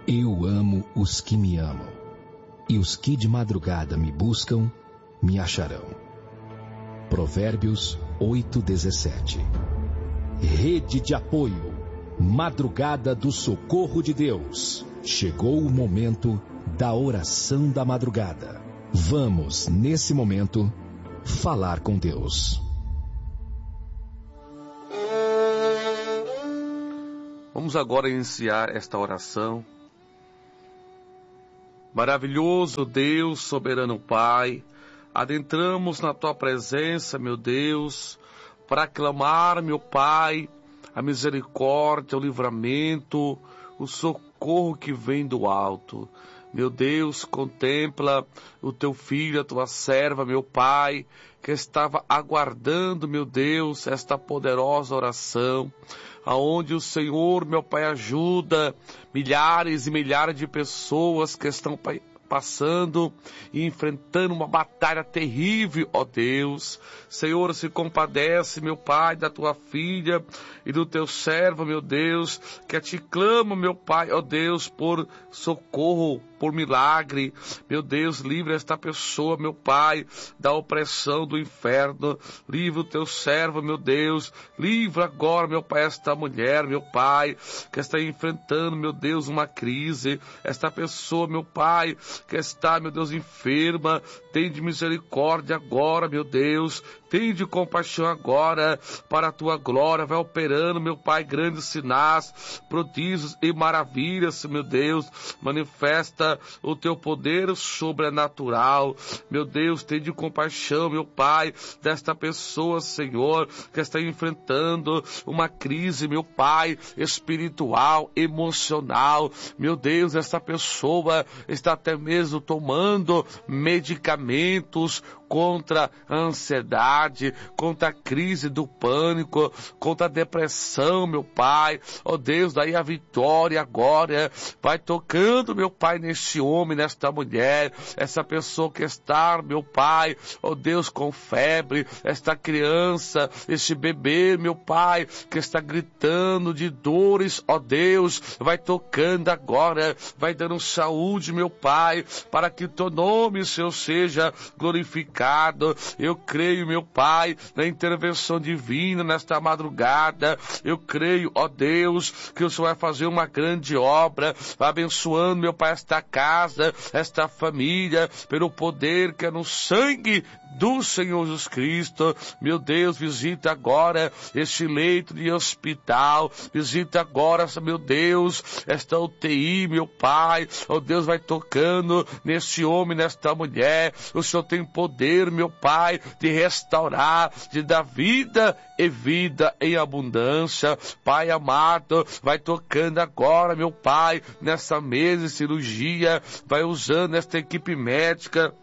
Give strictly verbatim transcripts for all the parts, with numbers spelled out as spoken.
Eu amo os que me amam, e os que de madrugada me buscam, me acharão. Provérbios oito, dezessete. Rede de apoio, Madrugada do Socorro de Deus. Chegou o momento da oração da madrugada. Vamos, nesse momento, falar com Deus. Vamos agora iniciar esta oração. Maravilhoso Deus, soberano Pai, adentramos na Tua presença, meu Deus, para clamar, meu Pai, a misericórdia, o livramento, o socorro que vem do alto. Meu Deus, contempla o Teu filho, a Tua serva, meu Pai, que estava aguardando, meu Deus, esta poderosa oração, aonde o Senhor, meu Pai, ajuda milhares e milhares de pessoas que estão, Pai, passando e enfrentando uma batalha terrível, ó Deus. Senhor, se compadece, meu Pai, da Tua filha e do Teu servo, meu Deus, que te clama, meu Pai, ó Deus, por socorro, por milagre. Meu Deus, livre esta pessoa, meu Pai, da opressão do inferno. Livre o Teu servo, meu Deus. Livre agora, meu Pai, esta mulher, meu Pai, que está enfrentando, meu Deus, uma crise. Esta pessoa, meu Pai, que está, meu Deus, enferma. Tem de misericórdia agora, meu Deus. Tem de compaixão agora, para a Tua glória. Vai operando, meu Pai, grandes sinais, prodígios e maravilhas, meu Deus. Manifesta o Teu poder sobrenatural. Meu Deus, tem de compaixão, meu Pai, desta pessoa, Senhor, que está enfrentando uma crise, meu Pai, espiritual, emocional. Meu Deus, esta pessoa está até mesmo tomando medicamentos contra a ansiedade, contra a crise do pânico, contra a depressão, meu Pai. Ó Deus, daí a vitória agora. Vai tocando, meu Pai, neste homem, nesta mulher, essa pessoa que está, meu Pai, ó Deus, com febre, esta criança, este bebê, meu Pai, que está gritando de dores, ó Deus, vai tocando agora, vai dando saúde, meu Pai, para que Teu nome, Senhor, seja glorificado. Eu creio, meu Pai, na intervenção divina nesta madrugada. Eu creio, ó Deus, que o Senhor vai fazer uma grande obra, abençoando, meu Pai, esta casa, esta família, pelo poder que é no sangue do Senhor Jesus Cristo. Meu Deus, visita agora este leito de hospital, visita agora, meu Deus, esta U T I, meu Pai. Oh Deus, vai tocando neste homem, nesta mulher. O Senhor tem poder, meu Pai, de restaurar, de dar vida e vida em abundância. Pai amado, vai tocando agora, meu Pai, nessa mesa de cirurgia, vai usando esta equipe médica,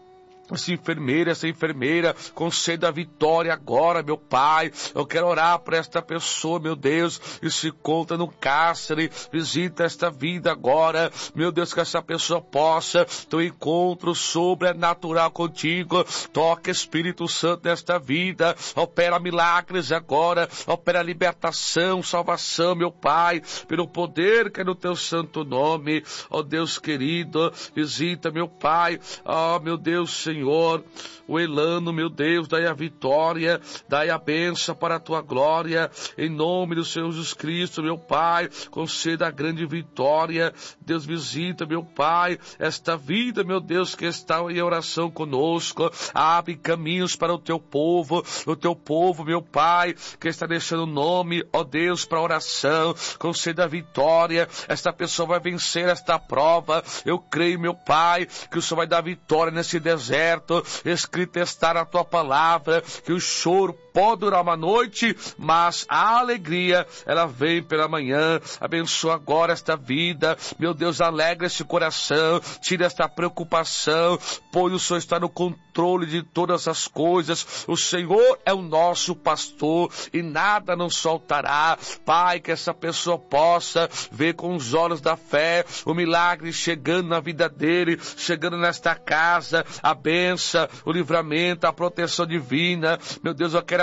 essa enfermeira, essa enfermeira, conceda a vitória agora, meu Pai. Eu quero orar por esta pessoa, meu Deus, que se encontra no cárcere. Visita esta vida agora, meu Deus, que essa pessoa possa ter um encontro sobrenatural contigo. Toca, Espírito Santo, nesta vida. Opera milagres agora, opera libertação, salvação, meu Pai, pelo poder que é no Teu santo nome. Ó Deus querido, visita, meu Pai. Ó, meu Deus, Senhor. Senhor, o Elano, meu Deus, dai a vitória, dai a bênção para a Tua glória, em nome do Senhor Jesus Cristo, meu Pai, conceda a grande vitória. Deus, visita, meu Pai, esta vida, meu Deus, que está em oração conosco. Abre caminhos para o Teu povo, o Teu povo, meu Pai, que está deixando o nome, ó Deus, para a oração. Conceda a vitória. Esta pessoa vai vencer esta prova. Eu creio, meu Pai, que o Senhor vai dar vitória nesse deserto. Escrito está na Tua palavra que o choro pode durar uma noite, mas a alegria, ela vem pela manhã. Abençoa agora esta vida, meu Deus, alegra este coração, tira esta preocupação, pois o Senhor está no controle de todas as coisas. O Senhor é o nosso pastor e nada nos faltará. Pai, que essa pessoa possa ver com os olhos da fé o milagre chegando na vida dele, chegando nesta casa, a bênção, o livramento, a proteção divina. Meu Deus, eu quero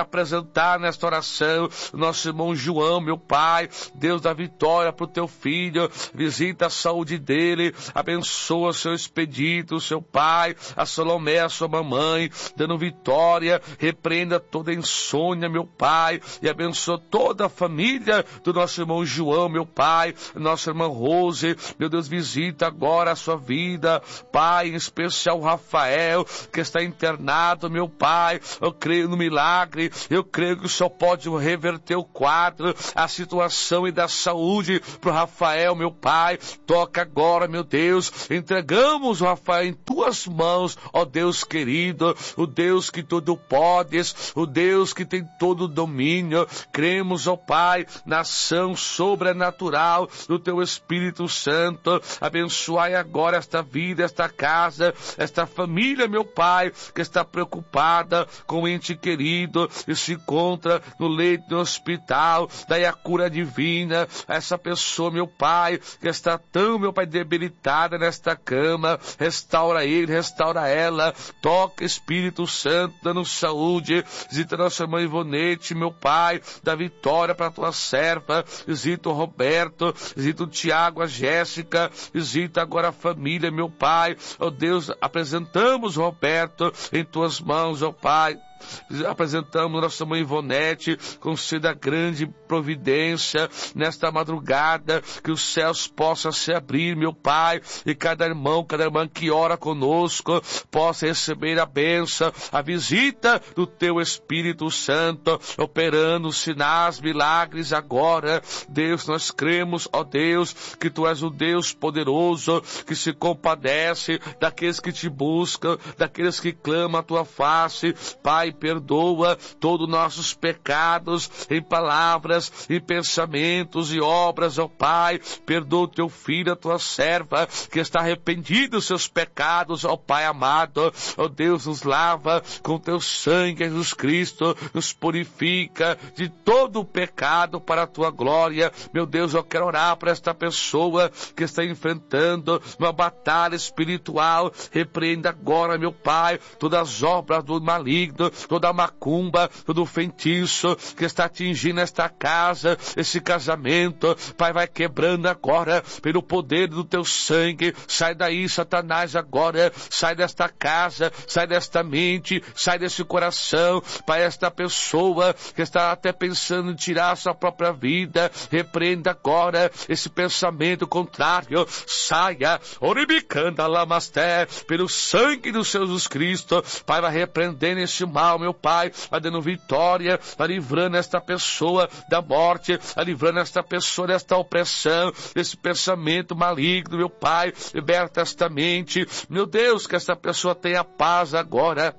apresentar nesta oração nosso irmão João, meu Pai, Deus da vitória para o teu filho, visita a saúde dele, abençoa seu expedito, seu pai, a Salomé, a sua mamãe, dando vitória, repreenda toda insônia, meu Pai, e abençoa toda a família do nosso irmão João, meu Pai, nossa irmã Rose, meu Deus, visita agora a sua vida, Pai, em especial o Rafael, que está internado, meu Pai, eu creio no milagre, eu creio que o Senhor pode reverter o quadro, a situação e da saúde para o Rafael, meu Pai, toca agora, meu Deus, entregamos o Rafael em tuas mãos, ó Deus querido, o Deus que tudo podes, o Deus que tem todo o domínio, cremos, ó Pai, na ação sobrenatural do teu Espírito Santo, abençoai agora esta vida, esta casa, esta família, meu Pai, que está preocupada com o ente querido e se encontra no leito do hospital, daí a cura divina, essa pessoa, meu Pai, que está tão, meu Pai, debilitada nesta cama, restaura ele, restaura ela, toca Espírito Santo, dando saúde, visita nossa irmã Ivonete, meu Pai, dá vitória para a tua serva, visita o Roberto, visita o Tiago, a Jéssica, visita agora a família, meu Pai, ó Deus, apresentamos o Roberto em tuas mãos, ó Pai, apresentamos nossa mãe Ivonete, conceda grande providência nesta madrugada, que os céus possam se abrir, meu Pai, e cada irmão, cada irmã que ora conosco possa receber a bênção, a visita do teu Espírito Santo, operando sinais, milagres agora. Deus, nós cremos, ó Deus, que tu és o Deus poderoso, que se compadece daqueles que te buscam, daqueles que clamam a tua face. Pai, perdoa todos os nossos pecados em palavras, em pensamentos e obras, ó Pai. Perdoa o teu filho, a tua serva, que está arrependido dos seus pecados, ó Pai amado. Ó Deus, nos lava com teu sangue, Jesus Cristo, nos purifica de todo o pecado para a tua glória. Meu Deus, eu quero orar para esta pessoa que está enfrentando uma batalha espiritual. Repreenda agora, meu Pai, todas as obras do maligno, toda a macumba, todo o feitiço que está atingindo esta casa, esse casamento. Pai, vai quebrando agora pelo poder do teu sangue. Sai daí, Satanás, agora. Sai desta casa, sai desta mente, sai desse coração. Pai, esta pessoa que está até pensando em tirar a sua própria vida, repreenda agora esse pensamento contrário. Saia, oribicanda lamasté, pelo sangue do Senhor Jesus Cristo. Pai, vai repreendendo esse mal, meu Pai, vai dando vitória, vai livrando esta pessoa da morte, vai livrando esta pessoa desta opressão, desse pensamento maligno, meu Pai. Liberta esta mente, meu Deus, que esta pessoa tenha paz agora,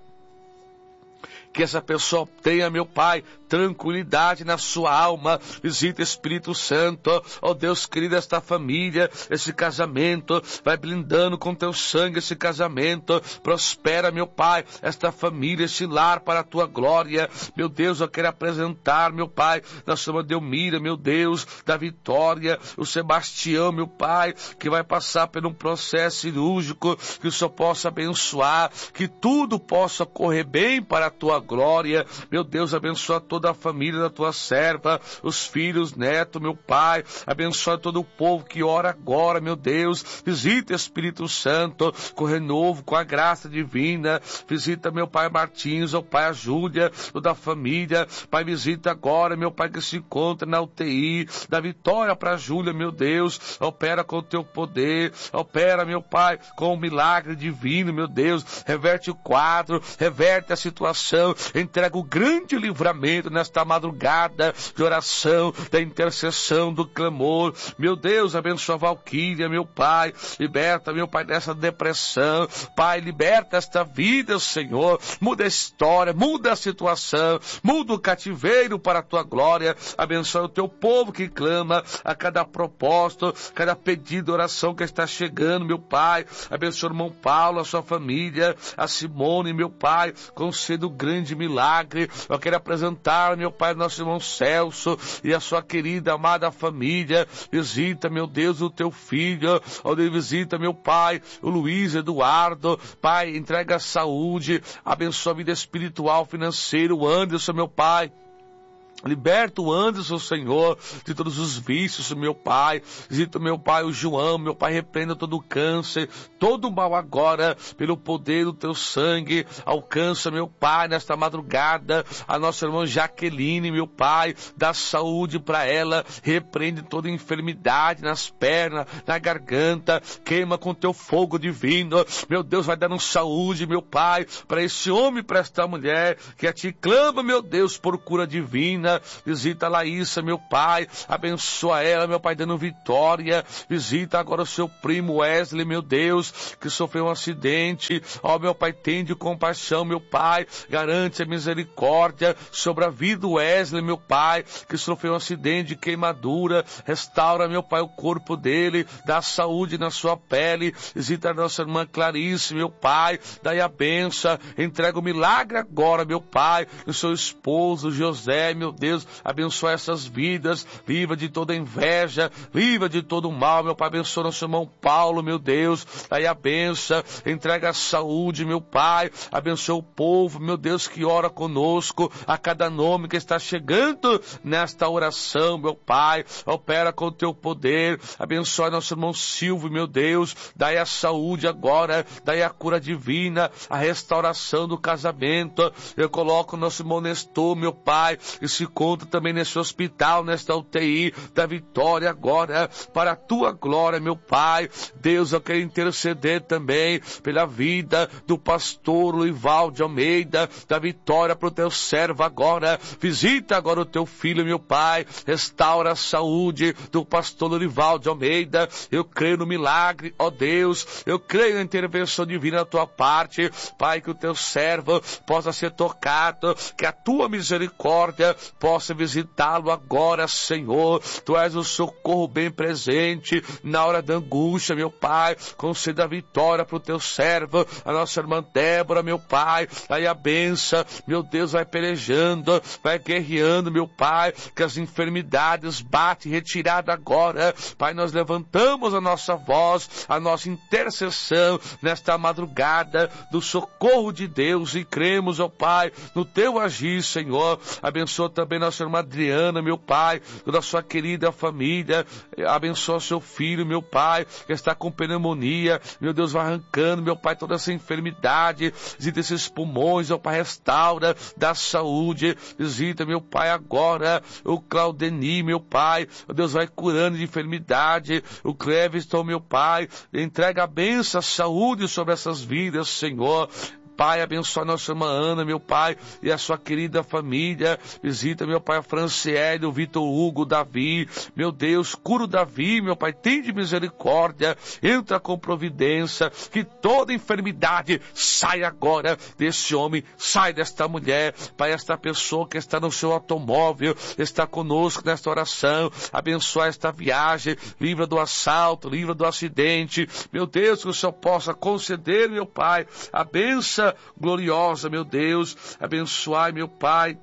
que essa pessoa tenha, meu Pai, tranquilidade na sua alma. Visita Espírito Santo, ó Deus querido, esta família, esse casamento, vai blindando com teu sangue esse casamento. Prospera, meu Pai, esta família, esse lar para a tua glória. Meu Deus, eu quero apresentar, meu Pai, nossa irmã Delmira, meu Deus, da Vitória, o Sebastião, meu Pai, que vai passar por um processo cirúrgico, que o Senhor possa abençoar, que tudo possa correr bem para a tua glória. Meu Deus, abençoa toda a família da tua serva, os filhos, netos, meu Pai, abençoa todo o povo que ora agora, meu Deus. Visita Espírito Santo com renovo, com a graça divina. Visita, meu Pai, Martins, ó Pai, a Júlia, toda a família. Pai, visita agora, meu Pai, que se encontra na U T I, dá vitória para a Júlia, meu Deus. Opera com o teu poder, opera, meu Pai, com o milagre divino, meu Deus. Reverte o quadro, reverte a situação, entrega o grande livramento nesta madrugada de oração, da intercessão, do clamor. Meu Deus, abençoa a Valquíria, meu Pai, liberta, meu Pai, dessa depressão. Pai, liberta esta vida, Senhor, muda a história, muda a situação, muda o cativeiro para a tua glória. Abençoa o teu povo que clama a cada propósito, cada pedido de oração que está chegando, meu Pai. Abençoa o irmão Paulo, a sua família, a Simone, meu Pai, conceda o grande milagre. Eu quero apresentar visitar, meu Pai, nosso irmão Celso e a sua querida, amada família. Visita, meu Deus, o teu filho. Ó Deus, visita, meu Pai, o Luiz Eduardo. Pai, entrega a saúde, abençoa a vida espiritual, financeira, o Anderson, meu Pai. Liberta o Anderson, Senhor, de todos os vícios, meu Pai. Visita, meu Pai, o João, meu Pai, repreenda todo o câncer, todo o mal agora, pelo poder do teu sangue. Alcança, meu Pai, nesta madrugada, a nossa irmã Jaqueline, meu Pai, dá saúde para ela. Repreende toda enfermidade nas pernas, na garganta. Queima com teu fogo divino. Meu Deus, vai dando saúde, meu Pai, para esse homem, para esta mulher, que a ti clama, meu Deus, por cura divina. Visita a Laísa, meu Pai, abençoa ela, meu Pai, dando vitória. Visita agora o seu primo Wesley, meu Deus, que sofreu um acidente. Ó, meu Pai, tende compaixão, meu Pai, garante a misericórdia sobre a vida do Wesley, meu Pai, que sofreu um acidente de queimadura. Restaura, meu Pai, o corpo dele, dá saúde na sua pele. Visita a nossa irmã Clarice, meu Pai, daí a benção, entrega o milagre agora, meu Pai, o seu esposo José, meu Deus. Deus, abençoa essas vidas, livra de toda inveja, livra de todo mal, meu Pai, abençoa nosso irmão Paulo, meu Deus, aí a benção, entrega a saúde, meu Pai, abençoa o povo, meu Deus, que ora conosco, a cada nome que está chegando nesta oração, meu Pai, opera com o teu poder, abençoa nosso irmão Silvio, meu Deus, daí a saúde agora, daí a cura divina, a restauração do casamento. Eu coloco o nosso irmão Nestor, meu Pai, e se conta também nesse hospital, nesta U T I da vitória agora, para a tua glória, meu Pai. Deus, eu quero interceder também pela vida do pastor Luivaldo Almeida, da vitória para o teu servo agora. Visita agora o teu filho, meu Pai, restaura a saúde do pastor Luivaldo Almeida. Eu creio no milagre, ó Deus, eu creio na intervenção divina da tua parte, Pai, que o teu servo possa ser tocado, que a tua misericórdia possa visitá-lo agora, Senhor. Tu és o socorro bem presente na hora da angústia, meu Pai. Conceda a vitória para o teu servo, a nossa irmã Débora, meu Pai. Aí a benção, meu Deus, vai pelejando, vai guerreando, meu Pai, que as enfermidades batem retirada agora. Pai, nós levantamos a nossa voz, a nossa intercessão nesta madrugada do socorro de Deus e cremos, ó Pai, no teu agir, Senhor. Abençoa também nossa irmã Adriana, meu Pai, toda a sua querida família. Abençoa seu filho, meu Pai, que está com pneumonia. Meu Deus, vai arrancando, meu Pai, toda essa enfermidade. Visita esses pulmões, meu Pai, restaura, dá saúde. Visita, meu Pai, agora o Claudeni, meu Pai. Meu Deus, vai curando de enfermidade. O Cleviston, meu Pai, entrega a bênção, a saúde sobre essas vidas, Senhor. Pai, abençoa nossa irmã Ana, meu Pai, e a sua querida família. Visita, meu Pai, a Franciele, o Vitor Hugo, o Davi. Meu Deus, cura o Davi, meu Pai, tem de misericórdia. Entra com providência, que toda enfermidade sai agora desse homem, sai desta mulher. Pai, esta pessoa que está no seu automóvel, está conosco nesta oração. Abençoa esta viagem, livra do assalto, livra do acidente. Meu Deus, que o Senhor possa conceder, meu Pai, a bênção gloriosa, meu Deus. Abençoai, meu Pai,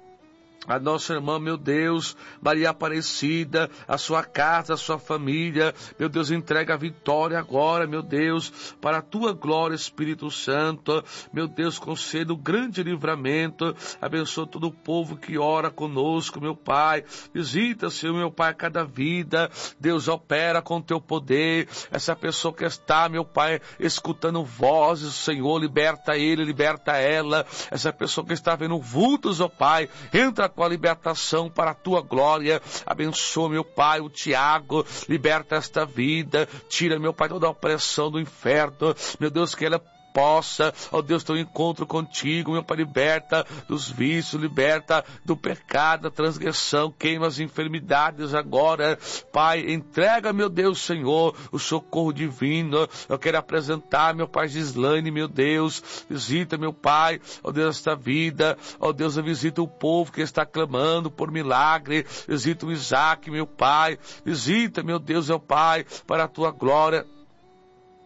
a nossa irmã, meu Deus, Maria Aparecida, a sua casa, a sua família. Meu Deus, entrega a vitória agora, meu Deus, para a tua glória, Espírito Santo. Meu Deus, conceda o grande livramento. Abençoa todo o povo que ora conosco, meu Pai. Visita, Senhor, meu Pai, cada vida. Deus, opera com teu poder. Essa pessoa que está, meu Pai, escutando vozes, Senhor, liberta ele, liberta ela. Essa pessoa que está vendo vultos, ó Pai, entra com a libertação para a tua glória. Abençoa, meu Pai, o Tiago, liberta esta vida, tira, meu Pai, toda a opressão do inferno. Meu Deus, que ela possa, ó Deus, teu encontro contigo, meu Pai, liberta dos vícios, liberta do pecado, da transgressão, queima as enfermidades agora. Pai, entrega, meu Deus, Senhor, o socorro divino. Eu quero apresentar, meu Pai, Gislaine, meu Deus, visita, meu Pai, ó Deus, esta vida, ó Deus, visita o povo que está clamando por milagre. Visita o Isaac, meu Pai, visita, meu Deus, meu Pai, para a tua glória.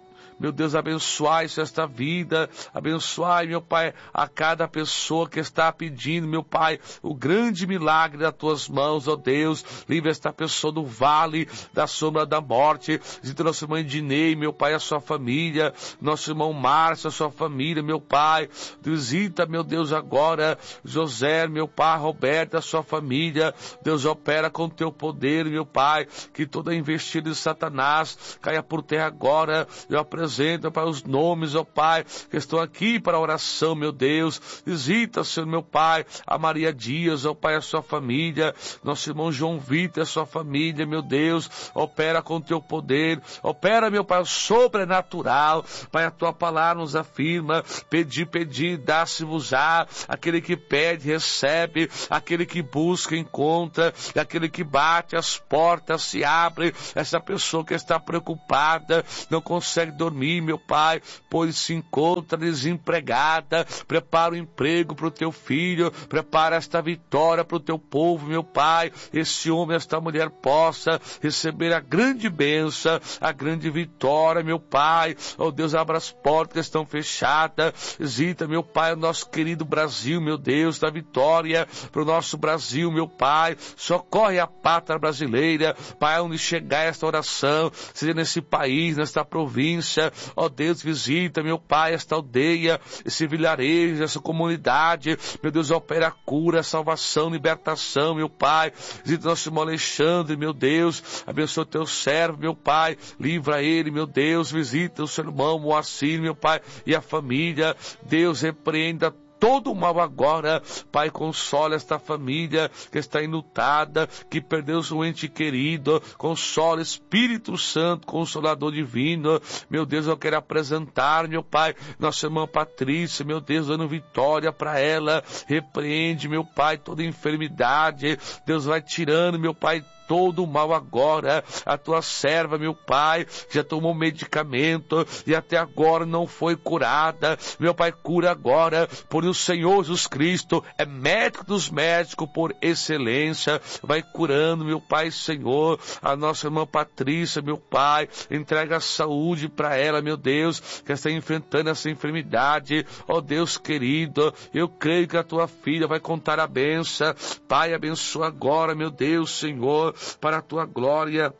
meu Deus, abençoai esta vida, abençoai, meu Pai, a cada pessoa que está pedindo, meu Pai, o grande milagre das tuas mãos, ó Deus. Livre esta pessoa do vale da sombra da morte. Visita nosso irmão Ednei, meu Pai, a sua família, nosso irmão Márcio, a sua família, meu Pai. Visita, meu Deus, agora José, meu Pai, Roberto, a sua família. Deus, opera com teu poder, meu Pai, que toda investida de Satanás caia por terra agora. Eu apresento, para os nomes, ó Pai, que estão aqui para a oração, meu Deus. Visita, Senhor, meu Pai, a Maria Dias, ó Pai, a sua família, nosso irmão João Vitor, a sua família, meu Deus. Opera com teu poder, opera, meu Pai, o sobrenatural. Pai, a tua palavra nos afirma: pedir, pedir, dá-se-vos-á. Aquele que pede, recebe. Aquele que busca, encontra. E aquele que bate, as portas se abrem. Essa pessoa que está preocupada, não consegue dormir, meu Pai, pois se encontra desempregada. Prepara o emprego para o teu filho, prepara esta vitória para o teu povo, meu Pai. Esse homem, esta mulher possa receber a grande bênção, a grande vitória, meu Pai. Oh Deus, abra as portas que estão fechadas. Visita, meu Pai, o nosso querido Brasil, meu Deus, da vitória para o nosso Brasil, meu Pai. Socorre a pátria brasileira, Pai, onde chegar esta oração, seja nesse país, nesta província. Ó Deus, visita, meu Pai, esta aldeia, esse vilarejo, essa comunidade. Meu Deus, opera a cura, salvação, libertação, meu Pai. Visita nosso irmão Alexandre, meu Deus. Abençoa o teu servo, meu Pai. Livra ele, meu Deus. Visita o seu irmão Moacir, meu Pai, e a família. Deus, repreenda todo o mal agora. Pai, consola esta família que está enlutada, que perdeu seu ente querido. Consola, Espírito Santo, Consolador divino. Meu Deus, eu quero apresentar, meu Pai, nossa irmã Patrícia, meu Deus, dando vitória para ela. Repreende, meu Pai, toda enfermidade. Deus vai tirando, meu Pai, todo o mal agora. A tua serva, meu Pai, já tomou medicamento e até agora não foi curada. Meu Pai, cura agora, por o Senhor Jesus Cristo é médico dos médicos por excelência. Vai curando, meu Pai, Senhor, a nossa irmã Patrícia, meu Pai. Entrega a saúde para ela, meu Deus, que está enfrentando essa enfermidade. Ó Deus querido, eu creio que a tua filha vai contar a benção. Pai, abençoa agora, meu Deus, Senhor, para a tua glória.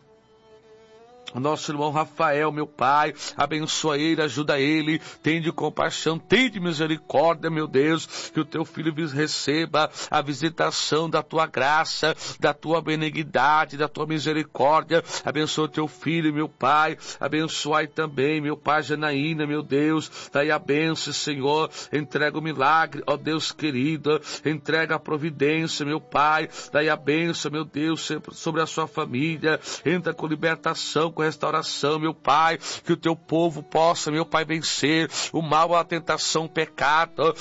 Nosso irmão Rafael, meu Pai, abençoa ele, ajuda ele, tende compaixão, tende misericórdia, meu Deus, que o teu filho receba a visitação da tua graça, da tua benignidade, da tua misericórdia. Abençoa o teu filho, meu Pai, abençoai também, meu Pai, Janaína, meu Deus, daí a bênção, Senhor, entrega o milagre, ó Deus querido, entrega a providência, meu Pai, daí a bênção, meu Deus, sobre a sua família, entra com libertação, com restauração, meu Pai, que o teu povo possa, meu Pai, vencer o mal, a tentação, o pecado,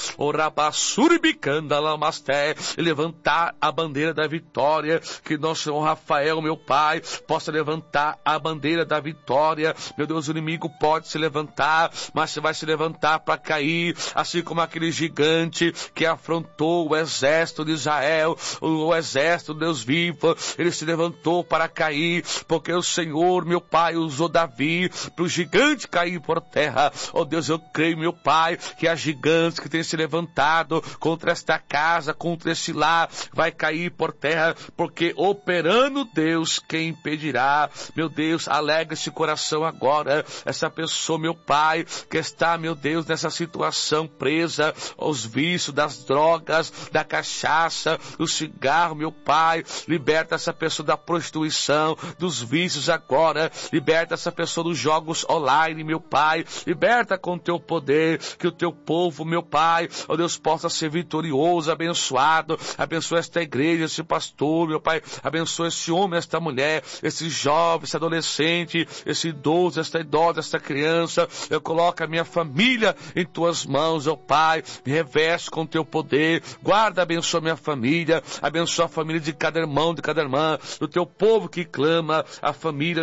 e levantar a bandeira da vitória. Que nosso irmão Rafael, meu Pai, possa levantar a bandeira da vitória. Meu Deus, o inimigo pode se levantar, mas você vai se levantar para cair, assim como aquele gigante que afrontou o exército de Israel, o exército do Deus vivo. Ele se levantou para cair, porque o Senhor, meu Pai, usou Davi para o gigante cair por terra. Oh Deus, eu creio, meu Pai, que há gigantes que têm se levantado contra esta casa, contra este lar, vai cair por terra, porque operando Deus, quem impedirá? Meu Deus, alegra esse coração agora, essa pessoa, meu Pai, que está, meu Deus, nessa situação presa aos vícios das drogas, da cachaça, do cigarro, meu Pai. Liberta essa pessoa da prostituição, dos vícios agora. Liberta essa pessoa dos jogos online, meu Pai. Liberta com o teu poder, que o teu povo, meu Pai, ó Deus, possa ser vitorioso, abençoado. Abençoa esta igreja, esse pastor, meu Pai. Abençoa esse homem, esta mulher, esse jovem, esse adolescente, esse idoso, esta idosa, esta criança. Eu coloco a minha família em tuas mãos, ó Pai. Me reveste com o teu poder. Guarda, abençoa minha família. Abençoa a família de cada irmão, de cada irmã, do teu povo que clama. A família, meu Pai,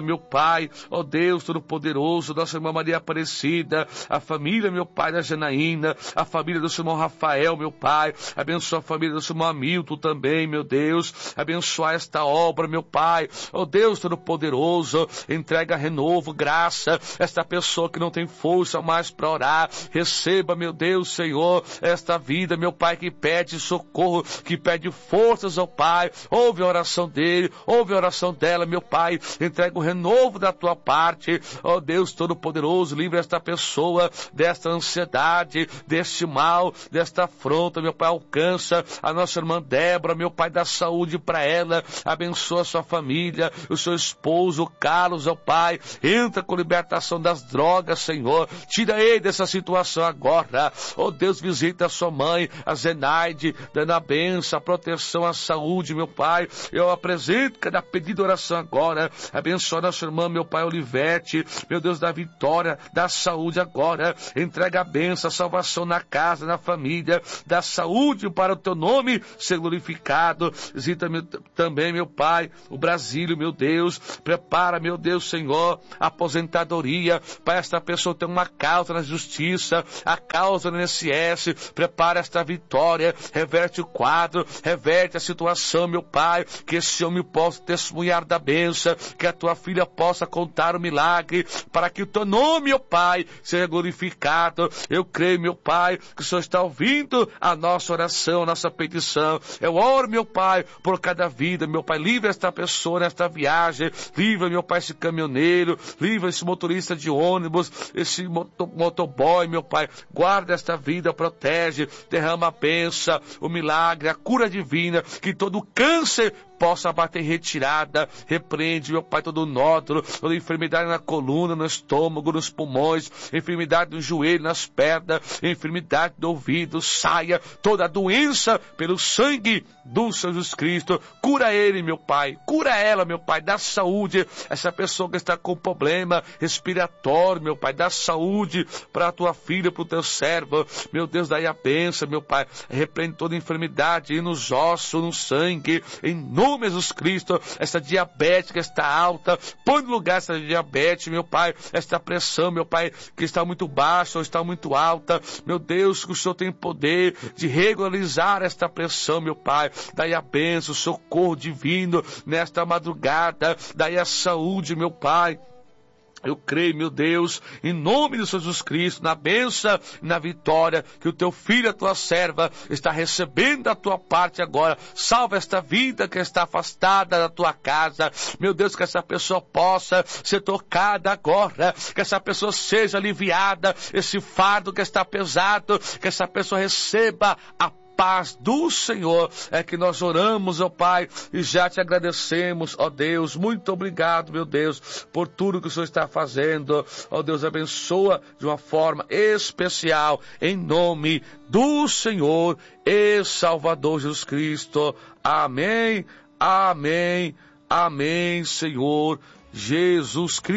Pai, ó Deus Todo-Poderoso, nossa irmã Maria Aparecida, a família, meu Pai, da Janaína, a família do seu irmão Rafael, meu Pai, abençoa a família do seu irmão Hamilton também, meu Deus, abençoa esta obra, meu Pai, ó Deus Todo-Poderoso, entrega renovo, graça, esta pessoa que não tem força mais para orar, receba, meu Deus, Senhor, esta vida, meu Pai, que pede socorro, que pede forças, ó Pai, ouve a oração dele, ouve a oração dela, meu Pai, entrega o renovo da tua parte, ó Deus Todo-Poderoso, livra esta pessoa desta ansiedade, deste mal, desta afronta, meu Pai, alcança a nossa irmã Débora, meu Pai, dá saúde para ela, abençoa a sua família, o seu esposo, o Carlos, ó Pai, entra com libertação das drogas, Senhor, tira ele dessa situação agora, ó Deus, visita a sua mãe, a Zenaide, dando a bênção, a proteção, a saúde, meu Pai, eu apresento cada pedido de oração agora, abençoa a nossa irmã, meu Pai, Olivete, meu Deus, da vitória, da saúde agora, entrega a bênção, a salvação na casa, na família, da saúde para o teu nome ser glorificado, visita também, meu Pai, o Brasil, meu Deus, prepara, meu Deus, Senhor, a aposentadoria, para esta pessoa ter uma causa na justiça, a causa no I N S S, prepara esta vitória, reverte o quadro, reverte a situação, meu Pai, que esse homem possa testemunhar da bênção, que a tua filha possa contar o milagre, para que o teu nome, meu Pai, seja glorificado. Eu creio, meu Pai, que o Senhor está ouvindo a nossa oração, a nossa petição. Eu oro, meu Pai, por cada vida, meu Pai, livra esta pessoa nesta viagem, livra, meu Pai, esse caminhoneiro, livra esse motorista de ônibus, esse moto, motoboy, meu Pai, guarda esta vida, protege, derrama a bênção, o milagre, a cura divina, que todo câncer possa bater retirada, repreende, meu Pai, todo nódulo, toda enfermidade na coluna, no estômago, nos pulmões, enfermidade no joelho, nas pernas, enfermidade do ouvido, saia toda a doença pelo sangue do Senhor Jesus Cristo, cura ele, meu Pai, cura ela, meu Pai, dá saúde, essa pessoa que está com problema respiratório, meu Pai, dá saúde para a tua filha, para o teu servo, meu Deus, daí a bênção, meu Pai, repreende toda enfermidade nos ossos, no sangue, em nome de Jesus Cristo, essa diabetes que está alta, põe no lugar essa diabetes, meu Pai, esta pressão, meu Pai, que está muito baixa ou está muito alta, meu Deus, que o Senhor tem poder de regularizar esta pressão, meu Pai, daí a bênção, o socorro divino nesta madrugada, daí a saúde, meu Pai. Eu creio, meu Deus, em nome de Jesus Cristo, na bênção e na vitória que o teu filho, a tua serva, está recebendo da tua parte agora. Salva esta vida que está afastada da tua casa. Meu Deus, que essa pessoa possa ser tocada agora, que essa pessoa seja aliviada, esse fardo que está pesado, que essa pessoa receba a paz do Senhor. É que nós oramos, ó Pai, e já te agradecemos, ó Deus. Muito obrigado, meu Deus, por tudo que o Senhor está fazendo. Ó Deus, abençoa de uma forma especial, em nome do Senhor e Salvador Jesus Cristo. Amém, amém, amém, Senhor Jesus Cristo.